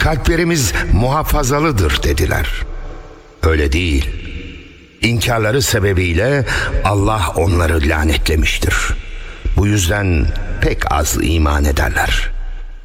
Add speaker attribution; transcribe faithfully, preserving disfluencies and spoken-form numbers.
Speaker 1: kalplerimiz muhafazalıdır dediler. Öyle değil. İnkarları sebebiyle Allah onları lanetlemiştir. Bu yüzden pek az iman ederler.